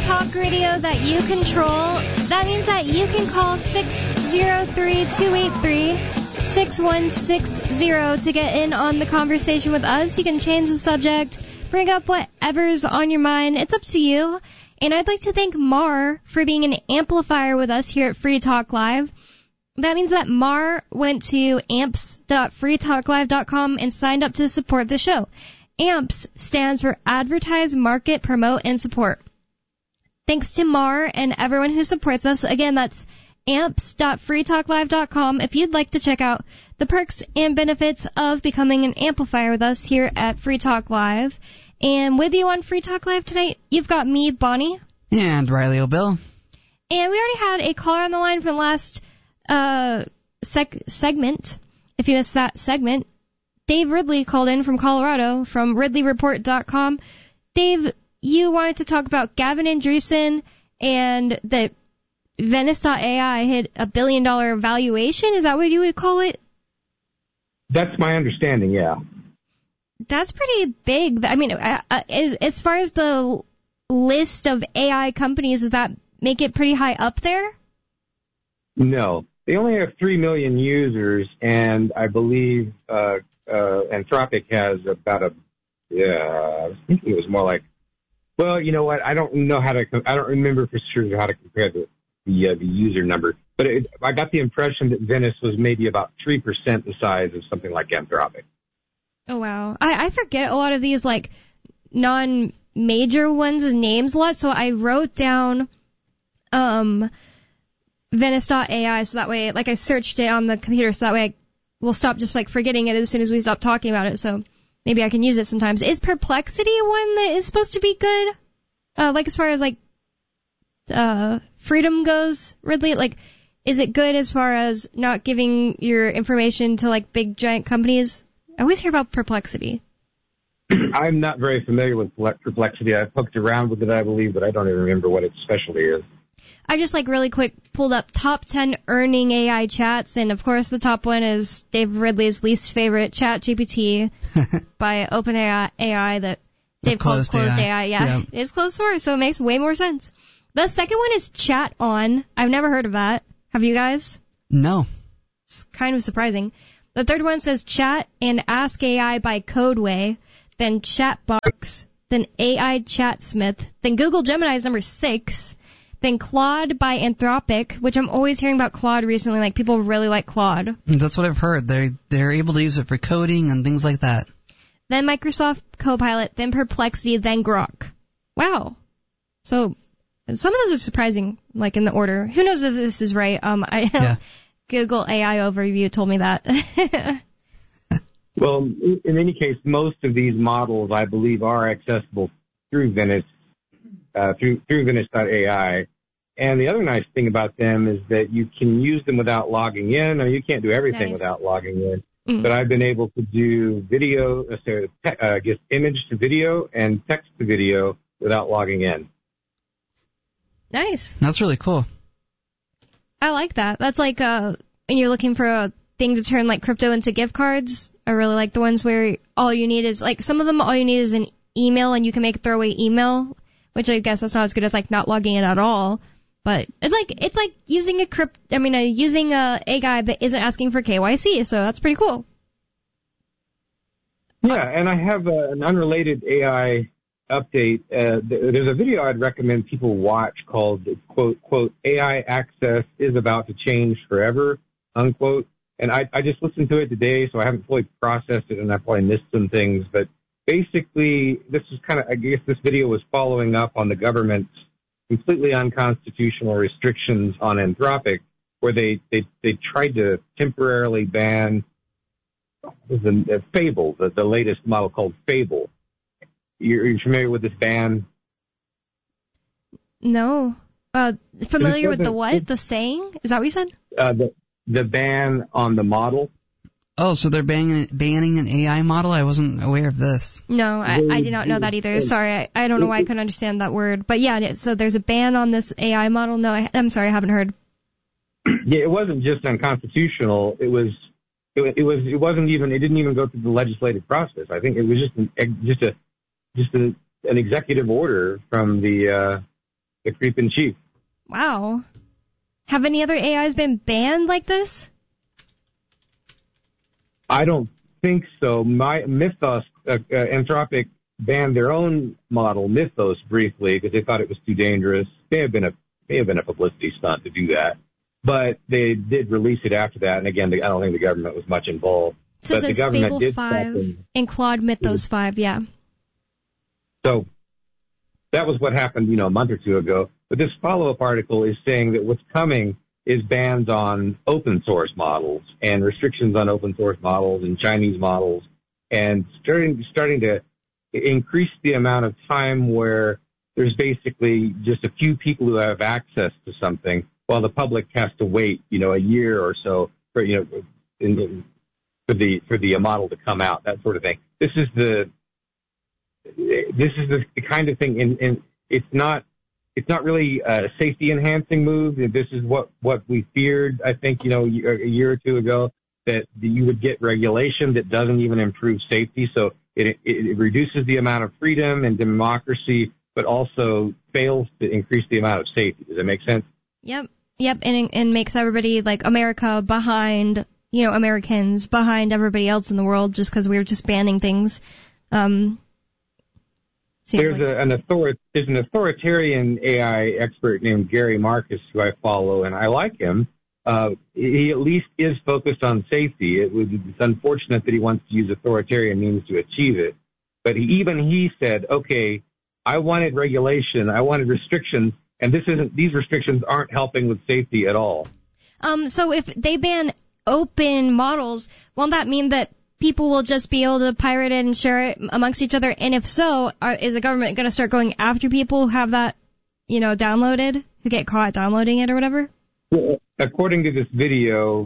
talk radio that you control. That means that you can call 603-283-6160 to get in on the conversation with us. You can change the subject, bring up whatever's on your mind. It's up to you. And I'd like to thank Mar for being an amplifier with us here at Free Talk Live. That means that Mar went to amps.freetalklive.com and signed up to support the show. AMPS stands for Advertise, Market, Promote, and Support. Thanks to Mar and everyone who supports us. Again, that's amps.freetalklive.com if you'd like to check out the perks and benefits of becoming an amplifier with us here at Free Talk Live. And with you on Free Talk Live tonight, you've got me, Bonnie. And Riley O'Bill. And we already had a caller on the line from the last segment. If you missed that segment, Dave Ridley called in from Colorado from RidleyReport.com. Dave, you wanted to talk about Gavin Andresen and that Venice.ai hit $1 billion valuation. Is that what you would call it? That's my understanding, yeah. That's pretty big. I mean, as far as the list of AI companies, does that make it pretty high up there? No. They only have 3 million users, and I believe Anthropic has about I was thinking it was more like, well, you know what? I don't remember for sure how to compare the user number, but I got the impression that Venice was maybe about 3% the size of something like Anthropic. Oh, wow. I forget a lot of these, like, non-major ones' names a lot, so I wrote down Venice.ai, so that way, like, I searched it on the computer, so that way I will stop just, like, forgetting it as soon as we stop talking about it, so maybe I can use it sometimes. Is Perplexity one that is supposed to be good? Like, as far as, like, freedom goes, Ridley? Like, is it good as far as not giving your information to, like, big, giant companies? I always hear about Perplexity. I'm not very familiar with Perplexity. I've poked around with it, I believe, but I don't even remember what its specialty is. I just, like, really quick pulled up top 10 earning AI chats, and, of course, the top one is Dave Ridley's least favorite, ChatGPT, by OpenAI, that Dave calls closed AI. Yeah, it is closed source, so it makes way more sense. The second one is ChatON. I've never heard of that. Have you guys? No. It's kind of surprising. The third one says Chat and Ask AI by Codeway, then Chatbox, then AI Chatsmith, then Google Gemini is number 6, then Claude by Anthropic, which I'm always hearing about Claude recently. Like, people really like Claude. That's what I've heard. They're able to use it for coding and things like that. Then Microsoft Copilot, then Perplexity, then Grok. Wow. So some of those are surprising, like, in the order. Who knows if this is right? Google AI Overview told me that. Well, in any case, most of these models, I believe, are accessible through Venice, through Venice.ai. And the other nice thing about them is that you can use them without logging in. I mean, you can't do everything without logging in. Mm-hmm. But I've been able to do video, image to video and text to video without logging in. Nice. That's really cool. I like that. That's like when you're looking for a thing to turn, like, crypto into gift cards. I really like the ones where all you need is, like, some of them all you need is an email and you can make a throwaway email, which I guess that's not as good as, like, not logging in at all. But it's like using using a guy that isn't asking for KYC, so that's pretty cool. Yeah, and I have an unrelated AI update. There's a video I'd recommend people watch called, quote, AI access is about to change forever, unquote. And I just listened to it today, so I haven't fully processed it, and I probably missed some things. But basically, this is I guess this video was following up on the government's completely unconstitutional restrictions on Anthropic, where they tried to temporarily ban Fable, the latest model called Fable. You're familiar with this ban? No. Familiar with the what? The saying? Is that what you said? The ban on the model. Oh, so they're banning an AI model? I wasn't aware of this. No, I did not know that either. Sorry, I don't know why I couldn't understand that word. But yeah, so there's a ban on this AI model? No, I'm sorry, I haven't heard. Yeah, it wasn't just unconstitutional. It didn't even go through the legislative process. I think it was just an executive order from the the creep in chief. Wow. Have any other AIs been banned like this? I don't think so. Mythos, Anthropic banned their own model, Mythos, briefly because they thought it was too dangerous. May have been a publicity stunt to do that, but they did release it after that. And again, I don't think the government was much involved. So but it says the government Fable did 5 and Claude Mythos 5, yeah. So that was what happened, a month or two ago. But this follow-up article is saying that what's coming is bans on open source models and restrictions on open source models and Chinese models, and starting to increase the amount of time where there's basically just a few people who have access to something while the public has to wait, a year or so for the model to come out, that sort of thing. This is the kind of thing, and it's not really a safety enhancing move. This is what we feared, I think, a year or two ago, that you would get regulation that doesn't even improve safety. So it reduces the amount of freedom and democracy, but also fails to increase the amount of safety. Does that make sense? Yep, and makes everybody like America behind, Americans behind everybody else in the world just because we're just banning things. There's an authoritarian AI expert named Gary Marcus who I follow, and I like him. He at least is focused on safety. It's unfortunate that he wants to use authoritarian means to achieve it. But he said, okay, I wanted regulation, I wanted restrictions, and these restrictions aren't helping with safety at all. So if they ban open models, won't that mean that people will just be able to pirate it and share it amongst each other? And if so, is the government going to start going after people who have that, downloaded, who get caught downloading it or whatever? According to this video,